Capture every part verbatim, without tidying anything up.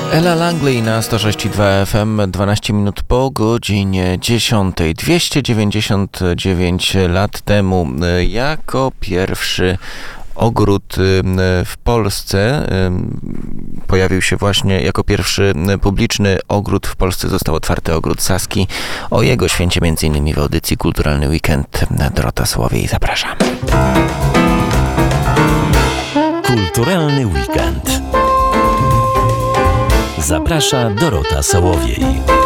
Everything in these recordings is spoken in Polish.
Ella Langley na sto sześć i dwa F M, dwanaście minut po godzinie dziesiątej. dwieście dziewięćdziesiąt dziewięć lat temu jako pierwszy ogród w Polsce pojawił się właśnie, jako pierwszy publiczny ogród w Polsce został otwarty ogród Saski. O jego święcie między innymi w audycji Kulturalny Weekend. Dorota Sołowiej, zapraszam. Kulturalny Weekend. Zaprasza Dorota Sołowiej.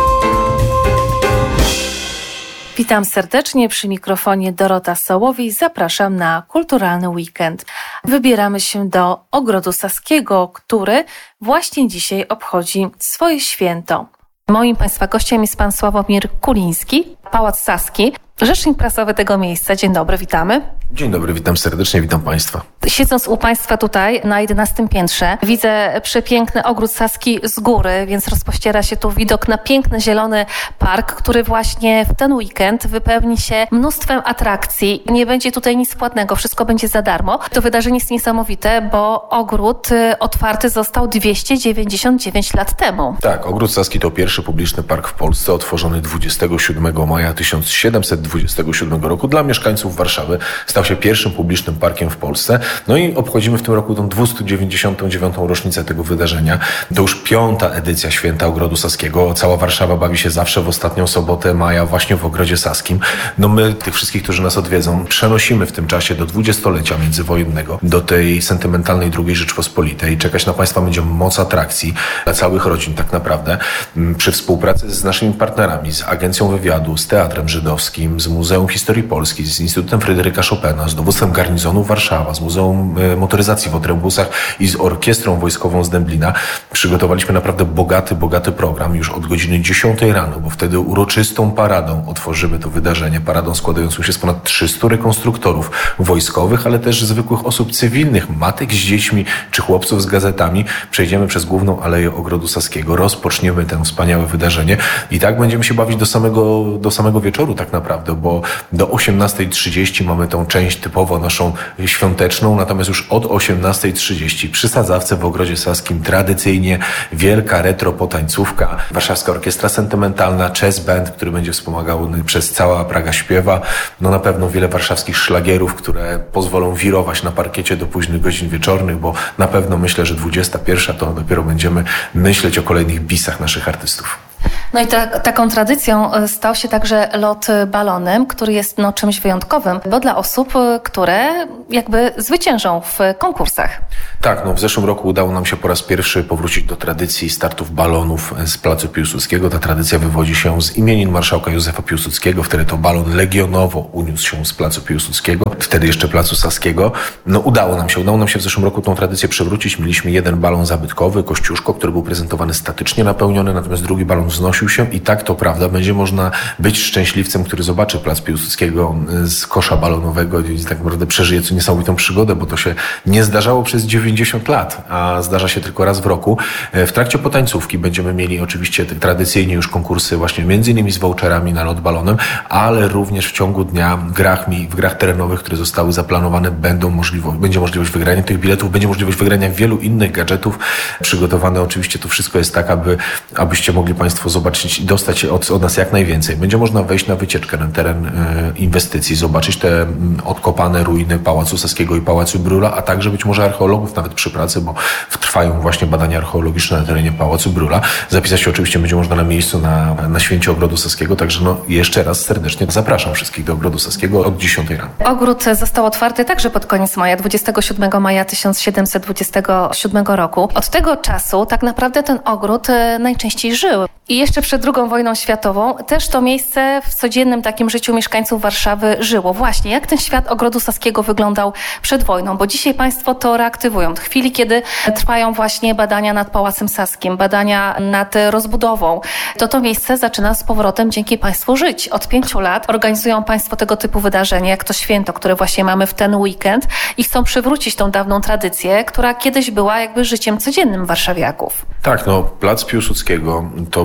Witam serdecznie, przy mikrofonie Dorota Sołowiej. Zapraszam na Kulturalny Weekend. Wybieramy się do Ogrodu Saskiego, który właśnie dzisiaj obchodzi swoje święto. Moim Państwa gościem jest Pan Sławomir Kuliński, Pałac Saski, rzecznik prasowy tego miejsca. Dzień dobry, witamy. Dzień dobry, witam serdecznie, witam Państwa. Siedząc u Państwa tutaj na jedenastym piętrze, widzę przepiękny ogród Saski z góry, więc rozpościera się tu widok na piękny, zielony park, który właśnie w ten weekend wypełni się mnóstwem atrakcji. Nie będzie tutaj nic płatnego, wszystko będzie za darmo. To wydarzenie jest niesamowite, bo ogród otwarty został dwieście dziewięćdziesiąt dziewięć lat temu. Tak, Ogród Saski to pierwszy publiczny park w Polsce, otworzony dwudziestego siódmego maja tysiąc siedemset dwudziestego siódmego roku dla mieszkańców Warszawy. Stał się pierwszym publicznym parkiem w Polsce. No i obchodzimy w tym roku tą dwieście dziewięćdziesiątą dziewiątą rocznicę tego wydarzenia. To już piąta edycja Święta Ogrodu Saskiego. Cała Warszawa bawi się zawsze w ostatnią sobotę maja właśnie w Ogrodzie Saskim. No my, tych wszystkich, którzy nas odwiedzą, przenosimy w tym czasie do dwudziestolecia międzywojennego, do tej sentymentalnej drugiej Rzeczpospolitej. Czekać na Państwa będzie moc atrakcji dla całych rodzin tak naprawdę. Przy współpracy z naszymi partnerami, z Agencją Wywiadu, z Teatrem Żydowskim, z Muzeum Historii Polski, z Instytutem Fryderyka Chopina, z Dowództwem Garnizonu Warszawa, z Muzeum Motoryzacji w Otrębusach i z Orkiestrą Wojskową z Dęblina przygotowaliśmy naprawdę bogaty, bogaty program już od godziny dziesiątej rano, bo wtedy uroczystą paradą otworzymy to wydarzenie, paradą składającą się z ponad trzystu rekonstruktorów wojskowych, ale też zwykłych osób cywilnych, matek z dziećmi czy chłopców z gazetami. Przejdziemy przez główną aleję Ogrodu Saskiego, rozpoczniemy to wspaniałe wydarzenie i tak będziemy się bawić do samego, do samego wieczoru tak naprawdę, bo do osiemnastej trzydzieści mamy tą część typowo naszą świąteczną, natomiast już od osiemnastej trzydzieści przy Sadzawce w Ogrodzie Saskim tradycyjnie wielka retro potańcówka, Warszawska Orkiestra Sentymentalna, Chess Band, który będzie wspomagany przez Cała Praga Śpiewa. No na pewno wiele warszawskich szlagierów, które pozwolą wirować na parkiecie do późnych godzin wieczornych, bo na pewno myślę, że dwudziesta pierwsza to dopiero będziemy myśleć o kolejnych bisach naszych artystów. No i ta, taką tradycją stał się także lot balonem, który jest no, czymś wyjątkowym, bo dla osób, które jakby zwyciężą w konkursach. Tak, no w zeszłym roku udało nam się po raz pierwszy powrócić do tradycji startów balonów z Placu Piłsudskiego. Ta tradycja wywodzi się z imienin marszałka Józefa Piłsudskiego. Wtedy to balon legionowo uniósł się z Placu Piłsudskiego, wtedy jeszcze Placu Saskiego. No udało nam się, udało nam się w zeszłym roku tą tradycję przywrócić. Mieliśmy jeden balon zabytkowy, Kościuszko, który był prezentowany statycznie napełniony, natomiast drugi balon wznosił się i tak to prawda, będzie można być szczęśliwcem, który zobaczy Plac Piłsudskiego z kosza balonowego i tak naprawdę przeżyje co niesamowitą przygodę, bo to się nie zdarzało przez dziewięćdziesiąt lat, a zdarza się tylko raz w roku. W trakcie potańcówki będziemy mieli oczywiście tradycyjnie już konkursy właśnie między innymi z voucherami na lot balonem, ale również w ciągu dnia w grach, w grach terenowych, które zostały zaplanowane, będą możliwość, będzie możliwość wygrania tych biletów, będzie możliwość wygrania wielu innych gadżetów. Przygotowane oczywiście to wszystko jest tak, aby, abyście mogli Państwo zobaczyć i dostać od, od nas jak najwięcej. Będzie można wejść na wycieczkę na teren e, inwestycji, zobaczyć te m, odkopane ruiny Pałacu Saskiego i Pałacu Bróla, a także być może archeologów nawet przy pracy, bo trwają właśnie badania archeologiczne na terenie Pałacu Bróla. Zapisać się oczywiście będzie można na miejscu na, na święcie Ogrodu Saskiego, także no jeszcze raz serdecznie zapraszam wszystkich do Ogrodu Saskiego od dziesiątej rano. Ogród został otwarty także pod koniec maja, dwudziestego siódmego maja tysiąc siedemset dwudziestego siódmego roku. Od tego czasu tak naprawdę ten ogród najczęściej żył. I jeszcze przed drugą wojną światową też to miejsce w codziennym takim życiu mieszkańców Warszawy żyło. Właśnie, jak ten świat Ogrodu Saskiego wyglądał przed wojną, bo dzisiaj Państwo to reaktywują. W chwili, kiedy trwają właśnie badania nad Pałacem Saskim, badania nad rozbudową, to to miejsce zaczyna z powrotem dzięki Państwu żyć. Od pięciu lat organizują Państwo tego typu wydarzenia, jak to święto, które właśnie mamy w ten weekend i chcą przywrócić tą dawną tradycję, która kiedyś była jakby życiem codziennym warszawiaków. Tak, no Plac Piłsudskiego to był centrum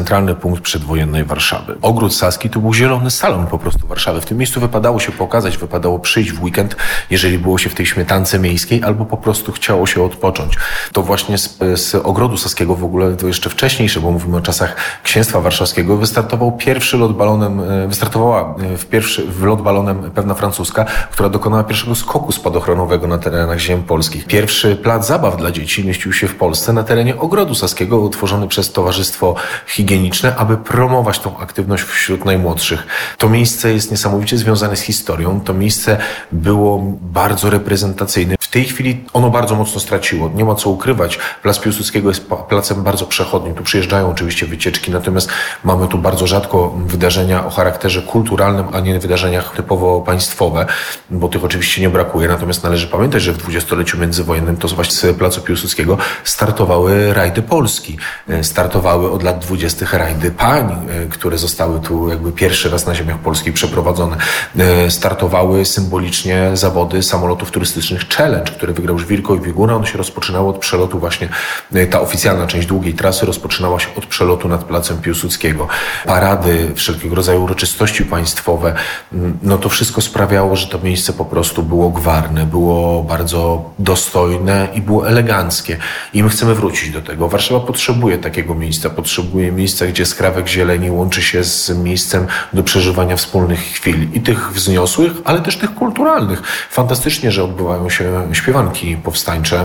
centralny punkt przedwojennej Warszawy. Ogród Saski to był zielony salon po prostu Warszawy. W tym miejscu wypadało się pokazać, wypadało przyjść w weekend, jeżeli było się w tej śmietance miejskiej, albo po prostu chciało się odpocząć. To właśnie z, z Ogrodu Saskiego, w ogóle to jeszcze wcześniejsze, bo mówimy o czasach Księstwa Warszawskiego, wystartował pierwszy lot balonem, wystartowała w pierwszy w lot balonem pewna francuska, która dokonała pierwszego skoku spadochronowego na terenach ziem polskich. Pierwszy plac zabaw dla dzieci mieścił się w Polsce na terenie Ogrodu Saskiego, utworzony przez Towarzystwo Higieniczne, aby promować tą aktywność wśród najmłodszych. To miejsce jest niesamowicie związane z historią. To miejsce było bardzo reprezentacyjne. W tej chwili ono bardzo mocno straciło. Nie ma co ukrywać. Plac Piłsudskiego jest placem bardzo przechodnim. Tu przyjeżdżają oczywiście wycieczki, natomiast mamy tu bardzo rzadko wydarzenia o charakterze kulturalnym, a nie wydarzeniach typowo państwowe, bo tych oczywiście nie brakuje. Natomiast należy pamiętać, że w dwudziestoleciu międzywojennym to właśnie z Placu Piłsudskiego startowały rajdy Polski. Startowały od lat dwudziestych rajdy pań, które zostały tu jakby pierwszy raz na ziemiach polskich przeprowadzone. Startowały symbolicznie zawody samolotów turystycznych Challenge, które wygrał Żwirko i Wigura. Ono się rozpoczynało od przelotu właśnie, ta oficjalna część długiej trasy rozpoczynała się od przelotu nad Placem Piłsudskiego. Parady, wszelkiego rodzaju uroczystości państwowe, no to wszystko sprawiało, że to miejsce po prostu było gwarne, było bardzo dostojne i było eleganckie. I my chcemy wrócić do tego. Warszawa potrzebuje takiego miejsca, potrzebuje miejsca, gdzie skrawek zieleni łączy się z miejscem do przeżywania wspólnych chwil. I tych wzniosłych, ale też tych kulturalnych. Fantastycznie, że odbywają się śpiewanki powstańcze,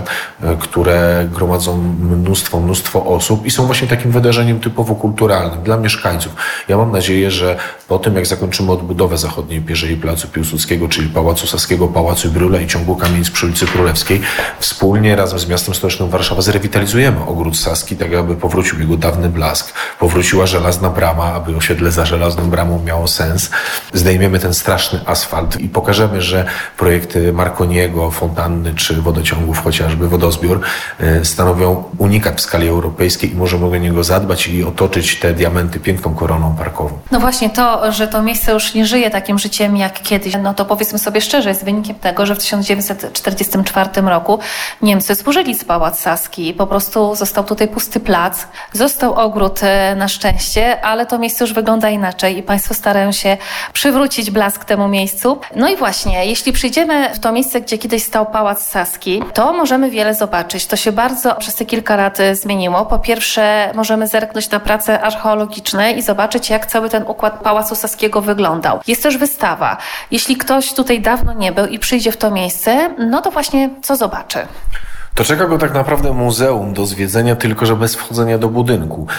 które gromadzą mnóstwo, mnóstwo osób i są właśnie takim wydarzeniem typowo kulturalnym dla mieszkańców. Ja mam nadzieję, że po tym, jak zakończymy odbudowę zachodniej pierzei Placu Piłsudskiego, czyli Pałacu Saskiego, Pałacu Brühla i ciągu kamienic przy ulicy Królewskiej, wspólnie razem z miastem stołecznym Warszawa zrewitalizujemy Ogród Saski, tak aby powrócił jego dawny blask, powróciła żelazna brama, aby osiedle za żelazną bramą miało sens. Zdejmiemy ten straszny asfalt i pokażemy, że projekty Marconiego, fontanny czy wodociągów, chociażby wodozbiór, stanowią unikat w skali europejskiej i możemy o niego zadbać i otoczyć te diamenty piękną koroną parkową. No właśnie to, że to miejsce już nie żyje takim życiem jak kiedyś, no to powiedzmy sobie szczerze, jest wynikiem tego, że w tysiąc dziewięćset czterdziestym czwartym roku Niemcy zburzyli Pałac Saski i po prostu został tutaj pusty plac. Został ogród na szczęście, ale to miejsce już wygląda inaczej i państwo starają się przywrócić blask temu miejscu. No i właśnie, jeśli przyjdziemy w to miejsce, gdzie kiedyś stał Pałac Saski, to możemy wiele zobaczyć. To się bardzo przez te kilka lat zmieniło. Po pierwsze, możemy zerknąć na prace archeologiczne i zobaczyć, jak cały ten układ Pałacu Saskiego wyglądał. Jest też wystawa. Jeśli ktoś tutaj dawno nie był i przyjdzie w to miejsce, no to właśnie co zobaczy? To czeka go tak naprawdę muzeum do zwiedzenia, tylko że bez wchodzenia do budynku.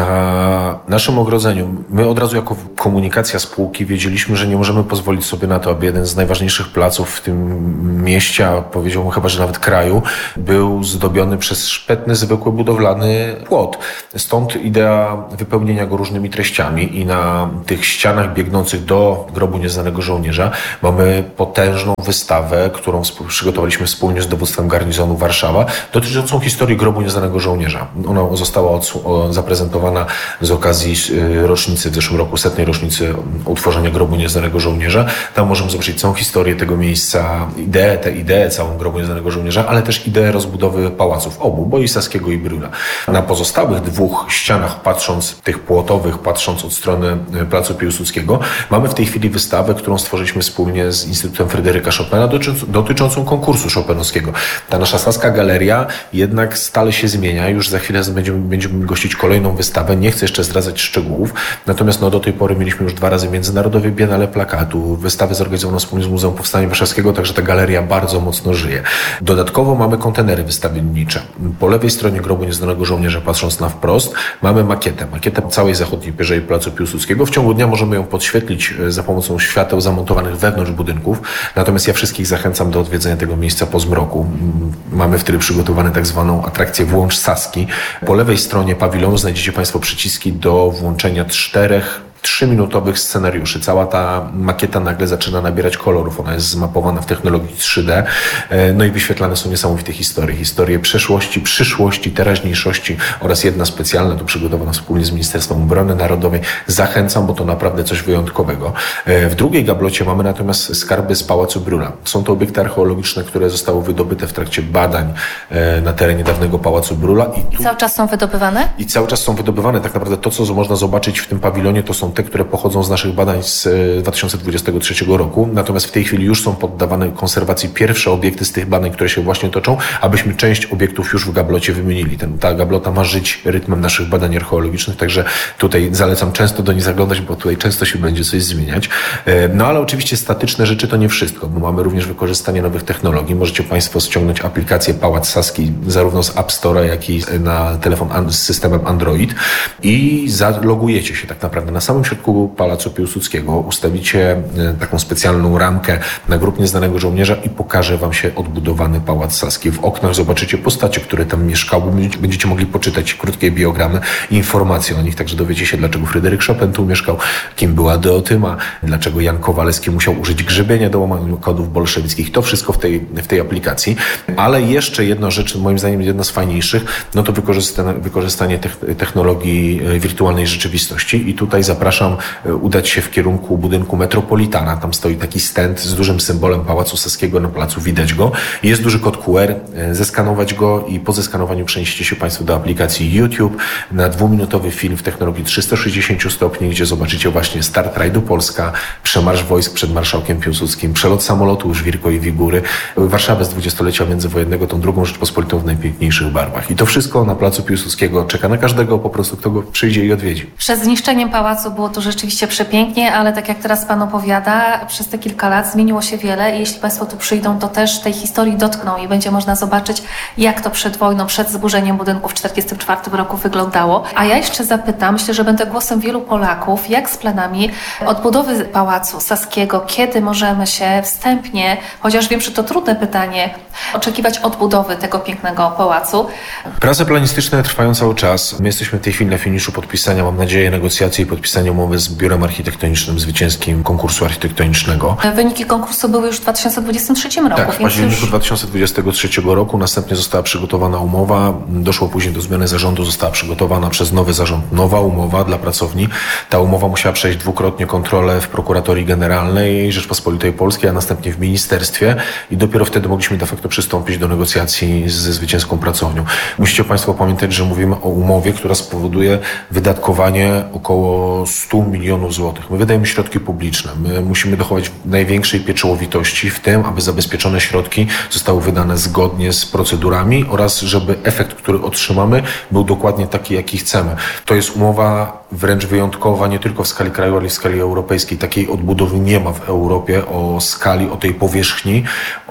Na naszym ogrodzeniu, my od razu jako komunikacja spółki wiedzieliśmy, że nie możemy pozwolić sobie na to, aby jeden z najważniejszych placów w tym mieście, a powiedziałbym chyba, że nawet kraju, był zdobiony przez szpetny, zwykły budowlany płot. Stąd idea wypełnienia go różnymi treściami i na tych ścianach biegnących do grobu nieznanego żołnierza mamy potężną wystawę, którą przygotowaliśmy wspólnie z dowództwem garnizonu Warszawy, dotyczącą historii grobu nieznanego żołnierza. Ona została zaprezentowana z okazji rocznicy w zeszłym roku, setnej rocznicy utworzenia grobu nieznanego żołnierza. Tam możemy zobaczyć całą historię tego miejsca, ideę, tę ideę całą grobu nieznanego żołnierza, ale też ideę rozbudowy pałaców obu, bo i Saskiego i Brühla. Na pozostałych dwóch ścianach, patrząc tych płotowych, patrząc od strony Placu Piłsudskiego, mamy w tej chwili wystawę, którą stworzyliśmy wspólnie z Instytutem Fryderyka Chopina dotyczącą konkursu chopinowskiego. Ta nasza saska galeria jednak stale się zmienia. Już za chwilę będziemy, będziemy gościć kolejną wystawę. Nie chcę jeszcze zdradzać szczegółów. Natomiast no, do tej pory mieliśmy już dwa razy Międzynarodowe Biennale Plakatu. Wystawę zorganizowano wspólnie z Muzeum Powstania Warszawskiego, także ta galeria bardzo mocno żyje. Dodatkowo mamy kontenery wystawiennicze. Po lewej stronie grobu nieznanego żołnierza, patrząc na wprost, mamy makietę. Makietę całej zachodniej pierzei Placu Piłsudskiego. W ciągu dnia możemy ją podświetlić za pomocą świateł zamontowanych wewnątrz budynków. Natomiast ja wszystkich zachęcam do odwiedzenia tego miejsca po zmroku. Mamy wtedy przygotowany tak zwaną atrakcję Włącz Saski. Po lewej stronie pawilonu znajdziecie Państwo przyciski do włączenia czterech trzyminutowych scenariuszy. Cała ta makieta nagle zaczyna nabierać kolorów. Ona jest zmapowana w technologii trzy D. No i wyświetlane są niesamowite historie. Historie przeszłości, przyszłości, teraźniejszości oraz jedna specjalna, tu przygotowana wspólnie z Ministerstwem Obrony Narodowej. Zachęcam, bo to naprawdę coś wyjątkowego. W drugiej gablocie mamy natomiast skarby z Pałacu Brühla. Są to obiekty archeologiczne, które zostały wydobyte w trakcie badań na terenie dawnego Pałacu Brühla. I, tu... I cały czas są wydobywane? I cały czas są wydobywane. Tak naprawdę to, co można zobaczyć w tym pawilonie, to są te, które pochodzą z naszych badań z dwa tysiące dwudziestego trzeciego roku. Natomiast w tej chwili już są poddawane konserwacji pierwsze obiekty z tych badań, które się właśnie toczą, abyśmy część obiektów już w gablocie wymienili. Ten, ta gablota ma żyć rytmem naszych badań archeologicznych, także tutaj zalecam często do niej zaglądać, bo tutaj często się będzie coś zmieniać. No ale oczywiście statyczne rzeczy to nie wszystko, bo mamy również wykorzystanie nowych technologii. Możecie Państwo ściągnąć aplikację Pałac Saski zarówno z App Store'a, jak i na telefon z systemem Android i zalogujecie się tak naprawdę na samym środku Pałacu Piłsudskiego, ustawicie taką specjalną ramkę na grób nieznanego żołnierza i pokaże Wam się odbudowany Pałac Saski. W oknach zobaczycie postacie, które tam mieszkały. Będziecie mogli poczytać krótkie biogramy i informacje o nich, także dowiecie się, dlaczego Fryderyk Chopin tu mieszkał, kim była Deotyma, dlaczego Jan Kowalewski musiał użyć grzebienia do łamania kodów bolszewickich. To wszystko w tej, w tej aplikacji. Ale jeszcze jedna rzecz, moim zdaniem jedna z fajniejszych, no to wykorzystanie, wykorzystanie technologii wirtualnej rzeczywistości i tutaj zapraszam udać się w kierunku budynku Metropolitana. Tam stoi taki stand z dużym symbolem Pałacu Saskiego na placu, widać go. Jest duży kod Q R, zeskanować go i po zeskanowaniu przeniesiecie się Państwo do aplikacji YouTube na dwuminutowy film w technologii trzysta sześćdziesiąt stopni, gdzie zobaczycie właśnie start rajdu Polska, przemarsz wojsk przed marszałkiem Piłsudskim, przelot samolotu Żwirko i Wigury, Warszawę z dwudziestolecia międzywojennego, tą drugą Rzeczpospolitą w najpiękniejszych barwach. I to wszystko na placu Piłsudskiego czeka na każdego po prostu, kto go przyjdzie i odwiedzi. Przed zniszczeniem pałacu było to rzeczywiście przepięknie, ale tak jak teraz Pan opowiada, przez te kilka lat zmieniło się wiele i jeśli Państwo tu przyjdą, to też tej historii dotkną i będzie można zobaczyć, jak to przed wojną, przed zburzeniem budynku w tysiąc dziewięćset czterdziestym czwartym roku wyglądało. A ja jeszcze zapytam, myślę, że będę głosem wielu Polaków, jak z planami odbudowy Pałacu Saskiego, kiedy możemy się wstępnie, chociaż wiem, że to trudne pytanie, oczekiwać odbudowy tego pięknego pałacu? Prace planistyczne trwają cały czas. My jesteśmy w tej chwili na finiszu podpisania, mam nadzieję, negocjacji i podpisania umowy z Biurem Architektonicznym zwycięskim konkursu architektonicznego. Wyniki konkursu były już w dwa tysiące dwudziestym trzecim roku. Tak, w październiku już... dwa tysiące dwudziestego trzeciego roku. Następnie została przygotowana umowa. Doszło później do zmiany zarządu. Została przygotowana przez nowy zarząd nowa umowa dla pracowni. Ta umowa musiała przejść dwukrotnie kontrolę w Prokuratorii Generalnej Rzeczpospolitej Polskiej, a następnie w ministerstwie i dopiero wtedy mogliśmy de facto przystąpić do negocjacji ze zwycięską pracownią. Musicie Państwo pamiętać, że mówimy o umowie, która spowoduje wydatkowanie około stu milionów złotych. My wydajemy środki publiczne. My musimy dochować największej pieczołowitości w tym, aby zabezpieczone środki zostały wydane zgodnie z procedurami oraz żeby efekt, który otrzymamy, był dokładnie taki, jaki chcemy. To jest umowa wręcz wyjątkowa, nie tylko w skali kraju, ale i w skali europejskiej. Takiej odbudowy nie ma w Europie o skali, o tej powierzchni,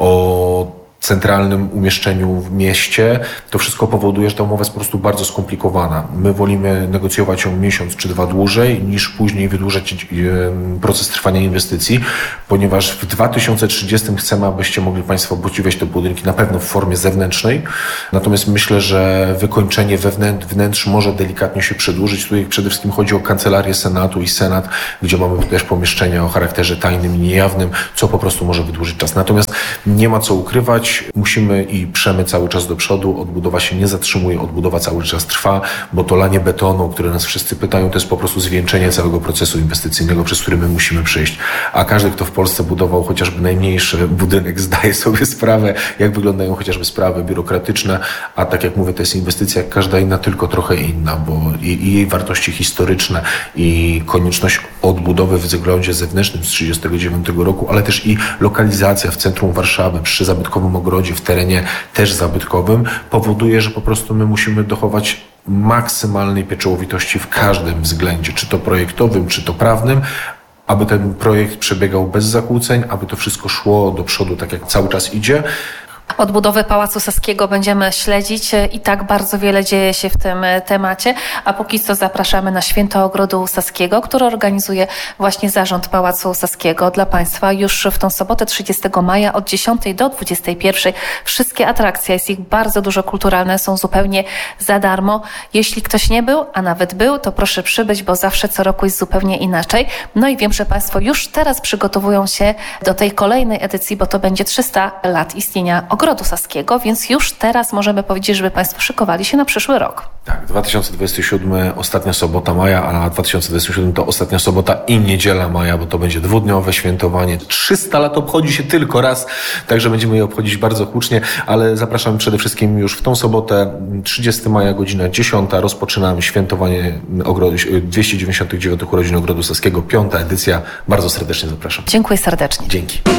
o centralnym umieszczeniu w mieście. To wszystko powoduje, że ta umowa jest po prostu bardzo skomplikowana. My wolimy negocjować ją miesiąc czy dwa dłużej, niż później wydłużać proces trwania inwestycji, ponieważ w dwa tysiące trzydziestym chcemy, abyście mogli Państwo podziwiać te budynki na pewno w formie zewnętrznej. Natomiast myślę, że wykończenie wewnętrz, wnętrz może delikatnie się przedłużyć. Tutaj przede wszystkim chodzi o Kancelarię Senatu i Senat, gdzie mamy też pomieszczenia o charakterze tajnym i niejawnym, co po prostu może wydłużyć czas. Natomiast nie ma co ukrywać. Musimy i przemy cały czas do przodu. Odbudowa się nie zatrzymuje, odbudowa cały czas trwa, bo to lanie betonu, o które nas wszyscy pytają, to jest po prostu zwieńczenie całego procesu inwestycyjnego, przez który my musimy przejść. A każdy, kto w Polsce budował chociażby najmniejszy budynek, zdaje sobie sprawę, jak wyglądają chociażby sprawy biurokratyczne, a tak jak mówię, to jest inwestycja jak każda inna, tylko trochę inna, bo i, i jej wartości historyczne i konieczność odbudowy w wyglądzie zewnętrznym z tysiąc dziewięćset trzydziestego dziewiątego roku, ale też i lokalizacja w centrum Warszawy, przy zabytkowym ogrodzie, w terenie też zabytkowym, powoduje, że po prostu my musimy dochować maksymalnej pieczołowitości w każdym względzie, czy to projektowym, czy to prawnym, aby ten projekt przebiegał bez zakłóceń, aby to wszystko szło do przodu tak jak cały czas idzie. Odbudowę Pałacu Saskiego będziemy śledzić i tak bardzo wiele dzieje się w tym temacie, a póki co zapraszamy na Święto Ogrodu Saskiego, które organizuje właśnie Zarząd Pałacu Saskiego dla Państwa już w tą sobotę trzydziestego maja od dziesiątej do dwudziestej pierwszej. Wszystkie atrakcje, jest ich bardzo dużo kulturalne, są zupełnie za darmo. Jeśli ktoś nie był, a nawet był, to proszę przybyć, bo zawsze co roku jest zupełnie inaczej. No i wiem, że Państwo już teraz przygotowują się do tej kolejnej edycji, bo to będzie trzysta lat istnienia Ogrodu Saskiego, więc już teraz możemy powiedzieć, żeby Państwo szykowali się na przyszły rok. Tak, dwa tysiące dwudziesty siódmy, ostatnia sobota maja, a dwa tysiące dwudziesty siódmy to ostatnia sobota i niedziela maja, bo to będzie dwudniowe świętowanie. trzysta lat obchodzi się tylko raz, także będziemy je obchodzić bardzo hucznie, ale zapraszamy przede wszystkim już w tą sobotę, trzydziestego maja, godzina dziesiąta, rozpoczynamy świętowanie ogrodu, dwieście dziewięćdziesiątych dziewiątych urodzin Ogrodu Saskiego, piąta edycja. Bardzo serdecznie zapraszam. Dziękuję serdecznie. Dzięki.